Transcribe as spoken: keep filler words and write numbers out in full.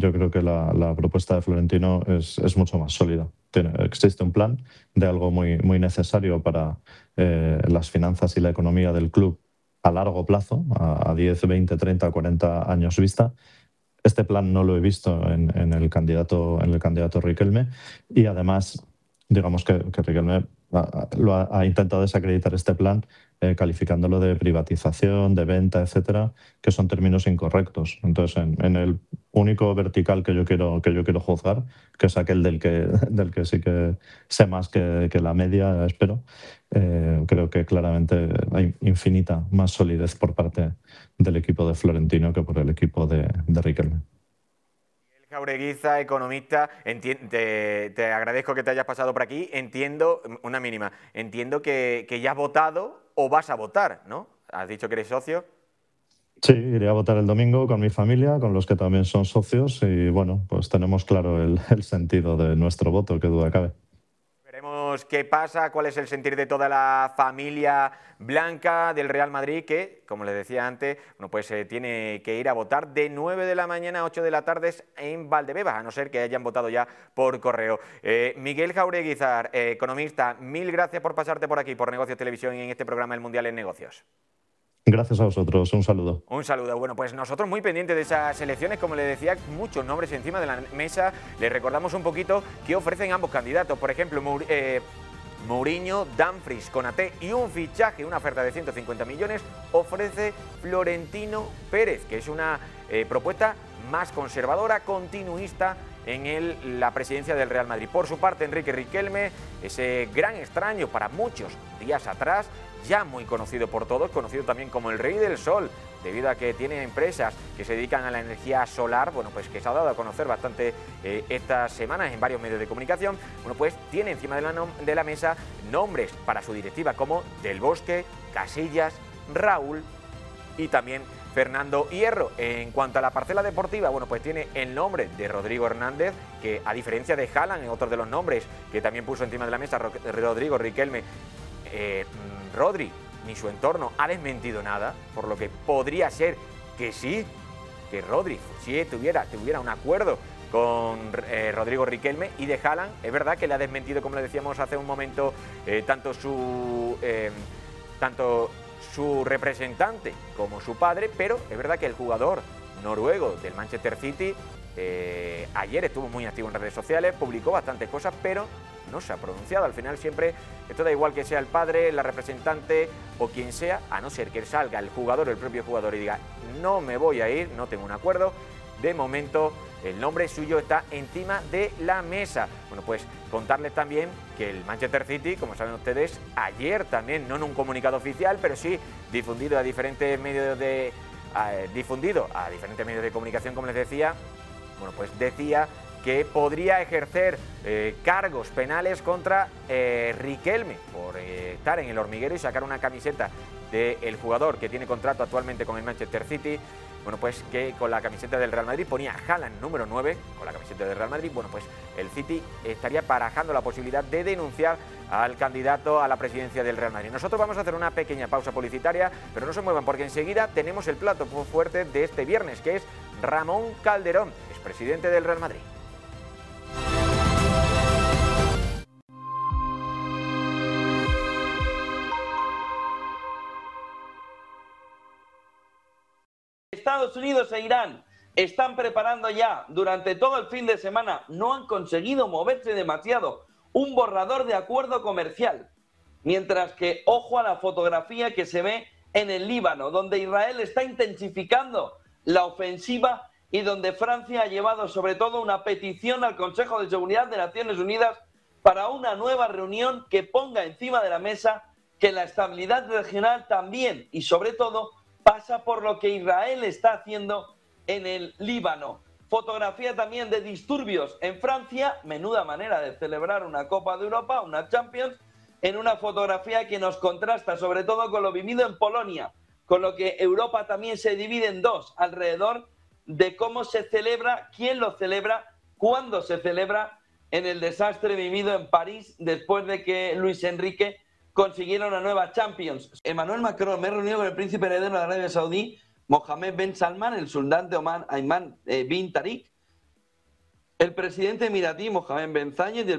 yo creo que la, la propuesta de Florentino es, es mucho más sólida. Tiene, existe un plan de algo muy, muy necesario para eh, las finanzas y la economía del club a largo plazo, a, a diez, veinte, treinta, cuarenta años vista. Este plan no lo he visto en, en, el, candidato, en el candidato Riquelme, y además, digamos que, que Riquelme ha, lo ha, ha intentado desacreditar este plan eh, calificándolo de privatización, de venta, etcétera, que son términos incorrectos. Entonces, en, en el único vertical que yo quiero, que yo quiero juzgar, que es aquel del que, del que sí que sé más que, que la media, espero, eh, creo que claramente hay infinita más solidez por parte del equipo de Florentino que por el equipo de, de Riquelme. Jaureguiza, economista, te, te agradezco que te hayas pasado por aquí. Entiendo, una mínima, entiendo que, que ya has votado o vas a votar, ¿no? Has dicho que eres socio. Sí, iré a votar el domingo con mi familia, con los que también son socios, y bueno, pues tenemos claro el, el sentido de nuestro voto, que duda cabe. Veremos qué pasa, cuál es el sentir de toda la familia blanca del Real Madrid, que, como les decía antes, bueno, pues eh, tiene que ir a votar de nueve de la mañana a ocho de la tarde en Valdebebas, a no ser que hayan votado ya por correo. Eh, Miguel Jaureguizar, eh, economista, mil gracias por pasarte por aquí, por Negocios Televisión, y en este programa El Mundial en Negocios. Gracias a vosotros, un saludo. Un saludo. Bueno, pues nosotros muy pendientes de esas elecciones, como les decía, muchos nombres encima de la mesa. Les recordamos un poquito qué ofrecen ambos candidatos. Por ejemplo, Mour eh, Mourinho, Dumfries, Konaté y un fichaje, una oferta de ciento cincuenta millones, ofrece Florentino Pérez, que es una eh, propuesta más conservadora, continuista en el, la presidencia del Real Madrid. Por su parte, Enrique Riquelme, ese gran extraño para muchos días atrás, ya muy conocido por todos, conocido también como el Rey del Sol, debido a que tiene empresas que se dedican a la energía solar, bueno, pues que se ha dado a conocer bastante eh, estas semanas en varios medios de comunicación. Bueno, pues tiene encima de la, de la mesa nombres para su directiva como Del Bosque, Casillas, Raúl y también Fernando Hierro. En cuanto a la parcela deportiva, bueno, pues tiene el nombre de Rodrigo Hernández, que a diferencia de Haaland, en otros de los nombres que también puso encima de la mesa Rodrigo Riquelme, eh, Rodri ni su entorno ha desmentido nada, por lo que podría ser que sí, que Rodri sí tuviera, tuviera un acuerdo con eh, Rodrigo Riquelme, y de Haaland es verdad que le ha desmentido, como le decíamos hace un momento, eh, tanto su eh, tanto su representante como su padre, pero es verdad que el jugador noruego del Manchester City eh, ayer estuvo muy activo en redes sociales, publicó bastantes cosas, pero no se ha pronunciado. Al final siempre, esto da igual que sea el padre, la representante o quien sea, a no ser que salga el jugador, el propio jugador, y diga no me voy a ir, no tengo un acuerdo. De momento el nombre suyo está encima de la mesa. Bueno, pues contarles también que el Manchester City, como saben ustedes, ayer también, no en un comunicado oficial, pero sí difundido a diferentes medios de eh, difundido a diferentes medios de comunicación, como les decía, bueno, pues decía que podría ejercer eh, cargos penales contra eh, Riquelme por eh, estar en el hormiguero y sacar una camiseta del jugador que tiene contrato actualmente con el Manchester City. Bueno, pues que con la camiseta del Real Madrid ponía Haaland número nueve, con la camiseta del Real Madrid. Bueno, pues el City estaría barajando la posibilidad de denunciar al candidato a la presidencia del Real Madrid. Nosotros vamos a hacer una pequeña pausa publicitaria, pero no se muevan porque enseguida tenemos el plato fuerte de este viernes, que es Ramón Calderón, expresidente del Real Madrid. Estados Unidos e Irán están preparando ya durante todo el fin de semana, no han conseguido moverse demasiado, un borrador de acuerdo comercial. Mientras que, ojo a la fotografía que se ve en el Líbano, donde Israel está intensificando la ofensiva y donde Francia ha llevado sobre todo una petición al Consejo de Seguridad de Naciones Unidas para una nueva reunión que ponga encima de la mesa que la estabilidad regional también y sobre todo pasa por lo que Israel está haciendo en el Líbano. Fotografía también de disturbios en Francia, menuda manera de celebrar una Copa de Europa, una Champions, en una fotografía que nos contrasta sobre todo con lo vivido en Polonia, con lo que Europa también se divide en dos alrededor de cómo se celebra, quién lo celebra, cuándo se celebra en el desastre vivido en París después de que Luis Enrique consiguieron una nueva Champions. Emmanuel Macron, me he reunido con el príncipe heredero de Arabia Saudí, Mohammed Ben Salman, el sultán de Oman, Ayman eh, bin Tariq, el presidente emiratí Mohamed Ben Zayed y el